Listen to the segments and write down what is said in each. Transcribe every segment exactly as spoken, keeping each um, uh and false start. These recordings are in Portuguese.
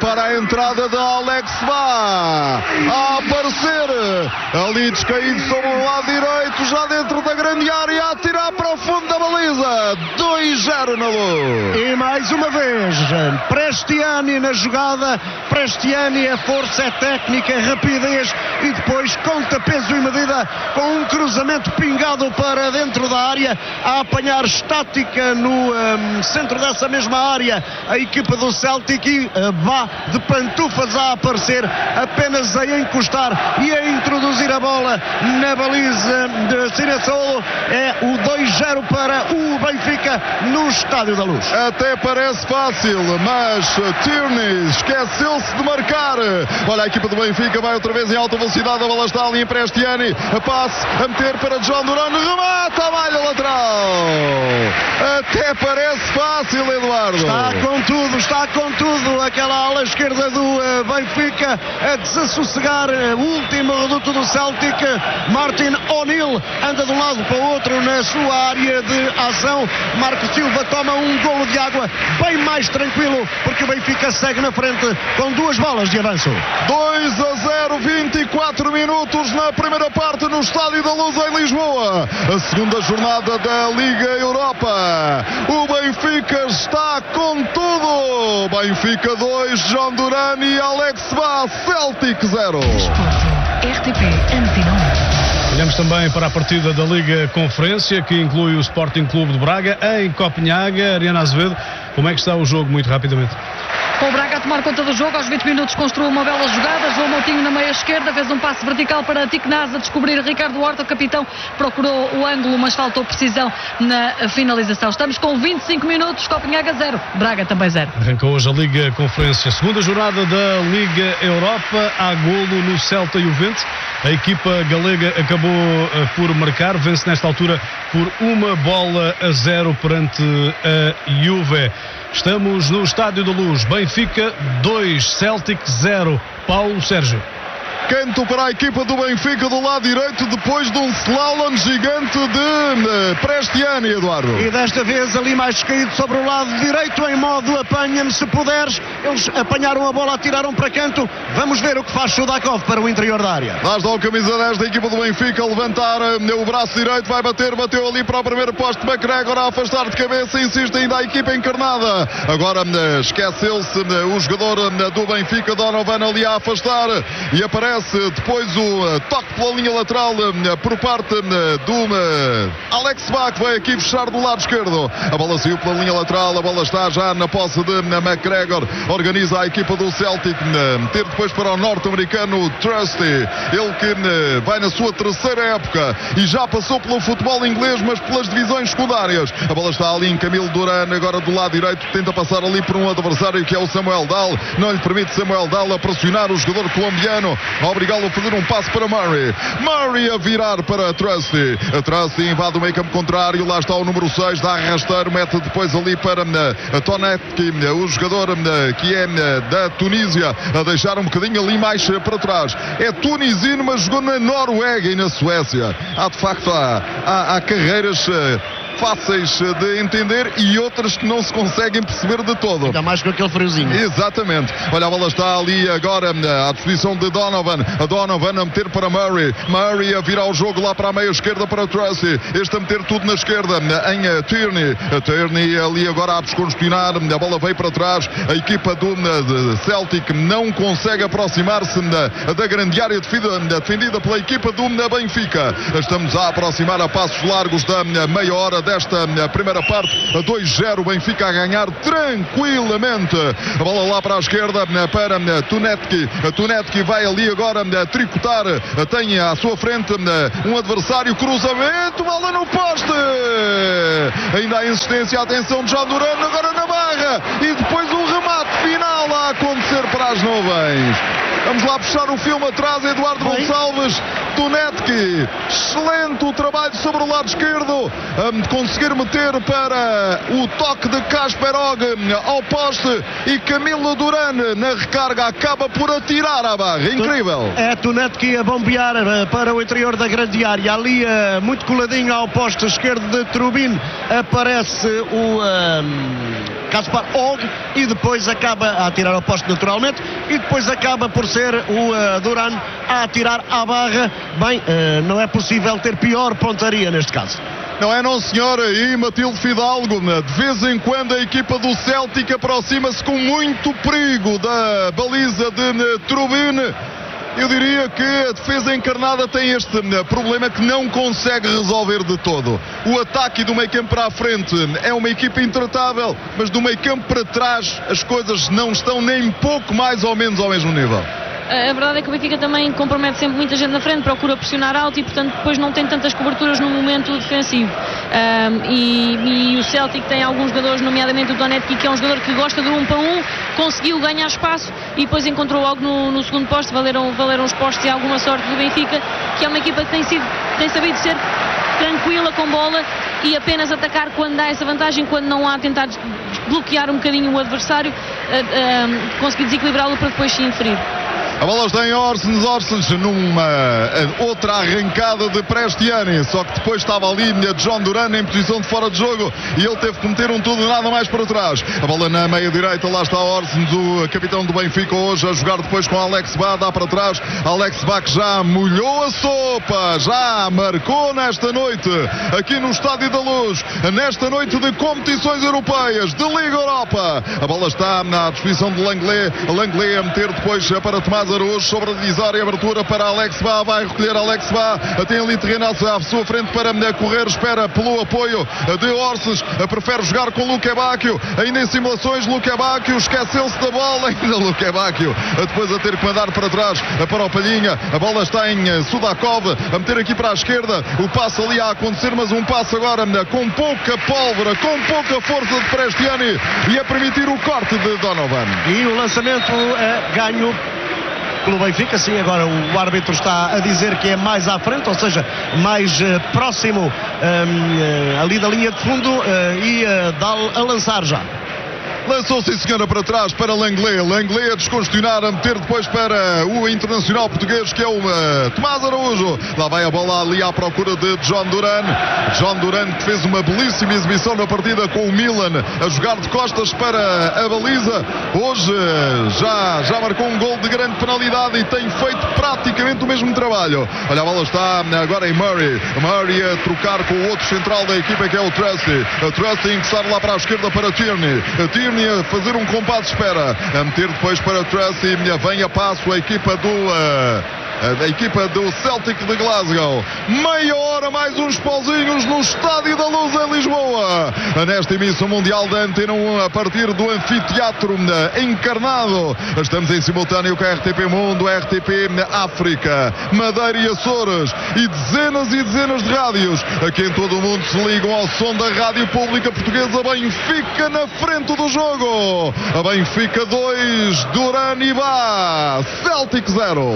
para a entrada de Alex Bá. A aparecer ali descaído sobre o lado direito, já dentro da grande área, a atirar para o fundo da baliza. dois zero na Luz. E mais uma vez, Prestiani na jogada. Prestiani, a força, a técnica, a rapidez e depois conta peso e medida com um cruzamento pingado para dentro da área, a apanhar estática no um, centro dessa mesma área a equipa do Celtic e uh, vá de pantufas a aparecer, apenas a encostar e a introduzir a bola na baliza de Cirassolo. É o dois zero para o Benfica no Estádio da Luz. Até parece fácil, mas Tierney esqueceu-se de marcar. Olha, a equipa do Benfica vai outra vez em alta velocidade, a bola está ali em Prestiani, a passe, a meter para João Durán, remata a malha lateral. Até parece fácil, Eduardo. Está com tudo, está com tudo. Aquela ala esquerda do uh, Benfica a desassossegar uh, o último reduto do Celtic. Martin O'Neill anda de um lado para o outro na sua área de ação. Marco Silva toma um golo de água bem mais tranquilo, porque o Benfica segue na frente com duas bolas de avanço. dois a zero, vinte e quatro minutos na primeira parte no Estádio da Luz em Lisboa. A segunda jornada da Liga Europa. O Benfica está com tudo. Benfica dois, João Durán e Alex Bá. Celtic zero. R T P Antena um. Olhamos também para a partida da Liga Conferência, que inclui o Sporting Clube de Braga em Copenhague. Ariana Azevedo, como é que está o jogo, muito rapidamente? Com o Braga a tomar conta do jogo, aos vinte minutos construiu uma bela jogada. João Moutinho na meia esquerda fez um passe vertical para Tiknaz a descobrir Ricardo Horta. O capitão procurou o ângulo, mas faltou precisão na finalização. Estamos com vinte e cinco minutos, Copenhague zero, Braga também zero. Arrancou hoje a Liga Conferência, segunda jornada da Liga Europa. Há golo no Celta e Juventus. A equipa galega acabou uh, por marcar, vence nesta altura por uma bola a zero perante a Juve. Estamos no Estádio da Luz. Benfica dois, Celtic zero. Paulo Sérgio. Canto para a equipa do Benfica do lado direito, depois de um slalom gigante de Prestiani, Eduardo. E desta vez ali mais descaído sobre o lado direito, em modo apanha-me se puderes. Eles apanharam a bola, atiraram para canto. Vamos ver o que faz Sudakov para o interior da área. Lá está o camisa dez da equipa do Benfica, levantar o braço direito, vai bater, bateu ali para o primeiro poste. McGregor a afastar de cabeça, insiste ainda a equipa encarnada. Agora esqueceu-se o jogador do Benfica, Donovan, ali a afastar, e aparece depois o toque pela linha lateral por parte do Alex Bá, que vai aqui fechar do lado esquerdo. A bola saiu pela linha lateral, a bola está já na posse de McGregor. Organiza a equipa do Celtic, meter depois para o norte-americano Trusty, ele que vai na sua terceira época e já passou pelo futebol inglês, mas pelas divisões secundárias. A bola está ali em Camilo Duran, agora do lado direito, tenta passar ali por um adversário que é o Samuel Dal, não lhe permite Samuel Dal a pressionar o jogador colombiano, obrigá-lo a fazer um passo para Murray. Murray a virar para Trusty. A Trusty invade o meio campo contrário. Lá está o número seis, dá arrasteiro, mete depois ali para a Tonetki, o jogador que é da Tunísia, a deixar um bocadinho ali mais para trás. É tunisino, mas jogou na Noruega e na Suécia. Há de facto há, há, há carreiras fáceis de entender e outras que não se conseguem perceber de todo. Ainda mais com aquele friozinho. Exatamente. Olha, a bola está ali agora à disposição de Donovan. A Donovan a meter para Murray. Murray a virar o jogo lá para a meia esquerda para Trusty. Este a meter tudo na esquerda em Tierney. A Tierney ali agora a descongestionar. A bola veio para trás. A equipa do Celtic não consegue aproximar-se da grande área defendida pela equipa do Benfica. Estamos a aproximar a passos largos da meia hora desta primeira parte. Dois zero, Benfica a ganhar tranquilamente. A bola lá para a esquerda para Tunetki. Tunetki vai ali agora tricotar. Tem à sua frente um adversário. Cruzamento, bola no poste. Ainda há insistência, atenção de João Durán agora na barra. E depois um remate final a acontecer para as nuvens. Vamos lá puxar o filme atrás, Eduardo Bem. Gonçalves. Tunetki, excelente o trabalho sobre o lado esquerdo, a conseguir meter para o toque de Kasperog ao poste, e Camilo Duran na recarga acaba por atirar à barra. Incrível. É Tunetki a bombear para o interior da grande área, ali muito coladinho ao poste esquerdo de Trubin. Aparece o um, Kaspar Og, e depois acaba a atirar ao poste naturalmente, e depois acaba por ser o uh, Duran a atirar à barra. Bem, uh, não é possível ter pior pontaria neste caso. Não é, não, senhora? E Matilde Fidalgo, de vez em quando a equipa do Celtic aproxima-se com muito perigo da baliza de Trubin. Eu diria que a defesa encarnada tem este problema que não consegue resolver de todo. O ataque do meio campo para a frente é uma equipa intratável, mas do meio campo para trás as coisas não estão nem pouco mais ou menos ao mesmo nível. A verdade é que o Benfica também compromete sempre muita gente na frente, procura pressionar alto e, portanto, depois não tem tantas coberturas no momento defensivo. Um, e, e o Celtic tem alguns jogadores, nomeadamente o Donetki, que é um jogador que gosta do um para um, conseguiu ganhar espaço e depois encontrou algo no, no segundo poste. Valeram, valeram os postes e alguma sorte do Benfica, que é uma equipa que tem, sido, tem sabido ser tranquila com bola e apenas atacar quando dá essa vantagem, quando não há, tentar bloquear um bocadinho o adversário, uh, uh, conseguir desequilibrá-lo para depois se inferir. A bola está em Orsens, Orsens numa outra arrancada de Prestiani, só que depois estava ali John Duran em posição de fora de jogo e ele teve que meter um tudo e nada mais para trás. A bola na meia direita, lá está Orsens, o capitão do Benfica hoje, a jogar depois com Alex Bá, dá para trás. Alex Bá que já molhou a sopa, já marcou nesta noite aqui no Estádio da Luz, nesta noite de competições europeias, de Liga Europa. A bola está à disposição de Langley, Langley a meter depois para Tomás Araújo, sobre a divisória e abertura para Alex Bá, vai recolher Alex Bá, tem ali terreno à sua frente para correr, espera pelo apoio de Orsens, prefere jogar com Luque Bacchio, ainda em simulações, Luque Bacchio esqueceu-se da bola, ainda Luque Bacchio, depois a ter que mandar para trás para o Palhinha. A bola está em Sudakov, a meter aqui para a esquerda, o passo ali a acontecer, mas um passo agora com pouca pólvora, com pouca força de Prestiani e a permitir o corte de Donovan. E o lançamento é ganho pelo Benfica. Sim, agora o árbitro está a dizer que é mais à frente, ou seja, mais uh, próximo um, uh, ali da linha de fundo uh, e uh, dá a lançar já. Lançou-se, senhora, para trás para Langley. Langley a descongestionar, a meter depois para o internacional português, que é o uh, Tomás Araújo. Lá vai a bola ali à procura de John Duran. John Duran que fez uma belíssima exibição na partida com o Milan, a jogar de costas para a baliza. Hoje já, já marcou um gol de grande penalidade e tem feito praticamente o mesmo trabalho. Olha, a bola está agora em Murray. Murray a trocar com o outro central da equipa, que é o Trusty. A Trusty a ingressar lá para a esquerda para Tierney. A Tierney a fazer um compasso de espera, a meter depois para Tracy, vem a passo a equipa do uh, a equipa do Celtic de Glasgow. Meia hora mais uns pauzinhos no Estádio da Luz em Lisboa, nesta emissão mundial da Antena um, a partir do anfiteatro encarnado. Estamos em simultâneo com a R T P Mundo, a R T P África, Madeira e Açores e dezenas e dezenas de rádios aqui em todo o mundo se ligam ao som da Rádio Pública Portuguesa. Benfica na frente do jogo, a Benfica dois, Duran e Bá, Celtic zero.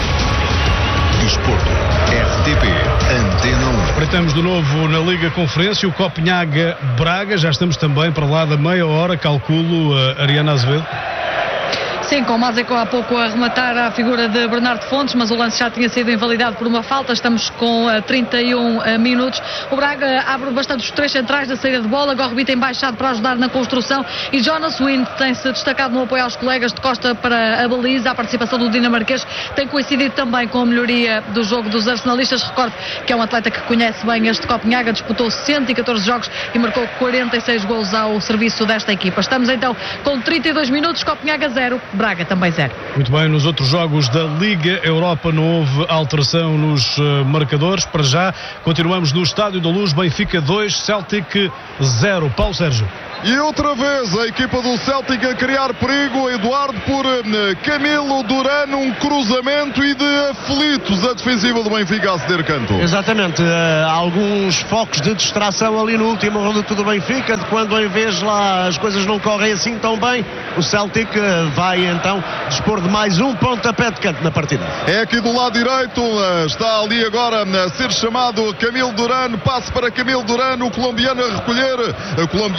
Desporto, R T P, Antena um. Espreitamos de novo na Liga Conferência, o Copenhaga-Braga, já estamos também para lá da meia hora, calculo, uh, Ariana Azevedo. Sim, com o Mazeko há pouco a rematar a figura de Bernardo Fontes, mas o lance já tinha sido invalidado por uma falta. Estamos com uh, trinta e um uh, minutos. O Braga abre bastante os três centrais da saída de bola. Gorbi tem baixado para ajudar na construção e Jonas Wind tem-se destacado no apoio aos colegas de costa para a baliza. A participação do dinamarquês tem coincidido também com a melhoria do jogo dos arsenalistas. Recordo que é um atleta que conhece bem este Copenhaga, disputou cento e catorze jogos e marcou quarenta e seis golos ao serviço desta equipa. Estamos então com trinta e dois minutos, Copenhaga zero, Braga também zero. Muito bem, nos outros jogos da Liga Europa não houve alteração nos uh, marcadores. Para já, continuamos no Estádio da Luz, Benfica dois, Celtic zero. Paulo Sérgio. E outra vez a equipa do Celtic a criar perigo, Eduardo, por uh, Camilo Duran, um cruzamento e de aflitos a defensiva do Benfica a ceder canto. Exatamente, uh, alguns focos de distração ali no último reduto do Benfica, de quando em vez lá as coisas não correm assim tão bem, o Celtic uh, vai então dispor de mais um pontapé de canto na partida. É aqui do lado direito, uh, está ali agora a ser chamado Camilo Duran, passe para Camilo Duran, o colombiano a recolher, o colombiano que veio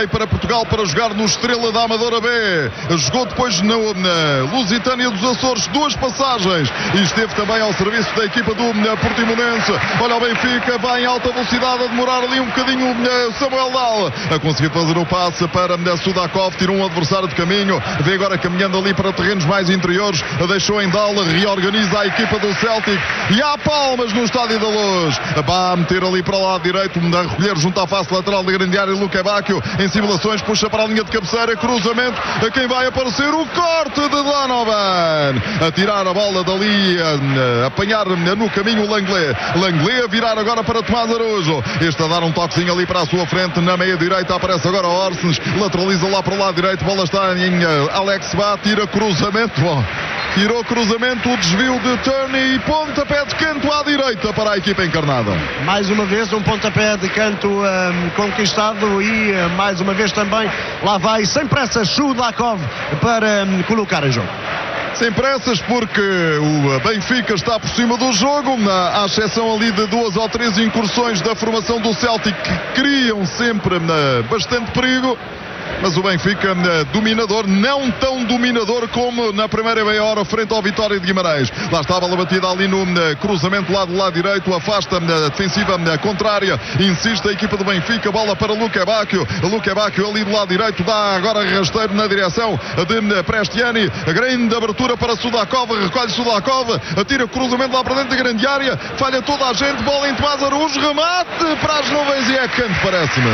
veio para Portugal para jogar no Estrela da Amadora B. Jogou depois no, na Lusitânia dos Açores, duas passagens, e esteve também ao serviço da equipa do Portimonense. Olha o Benfica, vai em alta velocidade, a demorar ali um bocadinho Samuel Dal, a conseguir fazer o passe para Sudakov, tirou um adversário de caminho, vem agora caminhando ali para terrenos mais interiores, deixou em Dal, reorganiza a equipa do Celtic e há palmas no Estádio da Luz. Vai meter ali para o lado direito, a recolher junto à face lateral da grande área, Luque Bacchio em simulações, puxa para a linha de cabeceira, cruzamento, a quem vai aparecer o corte de Donovan, a tirar a bola dali, a, a apanhar no caminho o Langlais, Langlais a virar agora para Tomás Araújo, este a dar um toquezinho ali para a sua frente, na meia direita aparece agora o Orsens, lateraliza lá para o lado direito, bola está em uh, Alex Bá, tira cruzamento, bom, tirou cruzamento, o desvio de Turney e pontapé de canto à direita para a equipa encarnada. Mais uma vez um pontapé de canto um, conquistado e uh, mais uma vez também lá vai sem pressa Sudakov para um, colocar em jogo. Sem pressas, porque o Benfica está por cima do jogo, à exceção ali de duas ou três incursões da formação do Celtic que criam sempre bastante perigo. Mas o Benfica dominador, não tão dominador como na primeira meia hora frente ao Vitória de Guimarães. Lá estava a batida ali no cruzamento lá do lado direito, afasta a defensiva contrária, insiste a equipa do Benfica, bola para Luque Bacchio, Luque Bacchio ali do lado direito, dá agora rasteiro na direção de Prestiani, a grande abertura para Sudakov, recolhe Sudakov, atira cruzamento lá para dentro da grande área, falha toda a gente, bola em Tomás Araújo, remate para as nuvens e é canto, parece-me.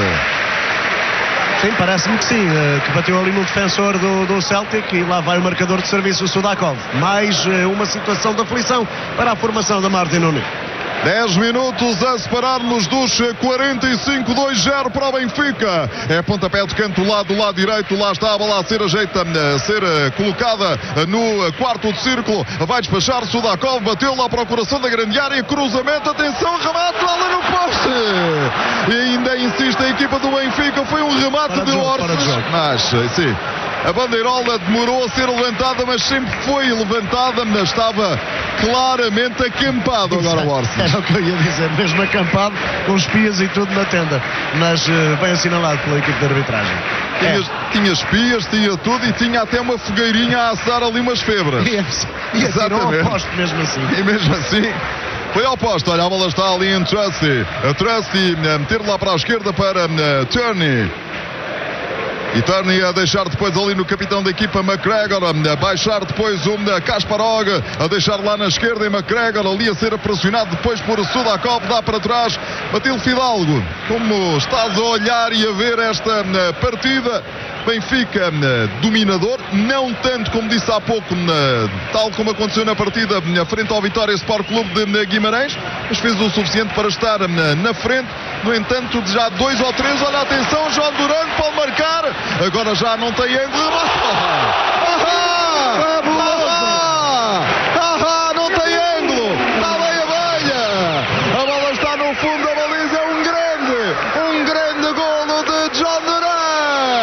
Sim, parece-me que sim, que bateu ali no defensor do, do Celtic e lá vai o marcador de serviço, o Sudakov. Mais uma situação de aflição para a formação da Martin Nunes. dez minutos a separar-nos dos quarenta e cinco, dois zero para o Benfica. É pontapé de canto lá do lado direito. Lá está a bola a ser ajeita, a ser colocada no quarto de círculo. Vai despachar Sudakov, bateu lá para o coração da grande área. Cruzamento, atenção, remate lá no poste. E ainda insiste a equipa do Benfica. Foi um remate de Orsens. Mas, sim. A bandeirola demorou a ser levantada, mas sempre foi levantada, mas estava claramente acampado agora o Orsens. Era o que eu ia dizer, mesmo acampado, com espias e tudo na tenda, mas uh, bem assinalado pela equipe de arbitragem. Tinha, é. tinha espias, tinha tudo e tinha até uma fogueirinha a assar ali umas febras. E, e atirou ao poste mesmo assim. E mesmo assim... Foi ao posto, olha, a bola está ali em Trusty. A Trusty a meter lá para a esquerda para uh, Turney. E Turney a deixar depois ali no capitão da equipa McGregor, a baixar depois o Kasparov, a deixar lá na esquerda e McGregor ali a ser pressionado depois por Sudakov, dá para trás, Matilde Fidalgo, como estás a olhar e a ver esta partida? Benfica dominador, não tanto como disse há pouco, tal como aconteceu na partida frente ao Vitória Sport Clube de Guimarães, mas fez o suficiente para estar na frente. No entanto, já dois ou três, olha, atenção, João Durante pode marcar, agora já não tem ângulo.